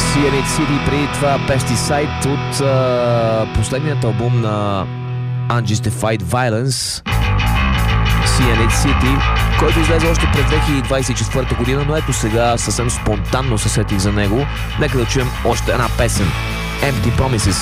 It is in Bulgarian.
Cyanide City, преди това Pesticide от последният албум на Unjustified Violence, Cyanide City, който излезе още през 2024 година, но ето сега съвсем спонтанно се сетих за него. Нека да чуем още една песен, Empty Promises.